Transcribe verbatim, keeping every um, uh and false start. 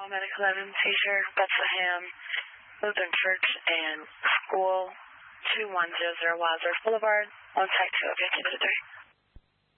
Medic eleven, seizure, Bethlehem, Lutheran Church, and School, two one zero zero Wadsworth Boulevard, on site two, okay, two three.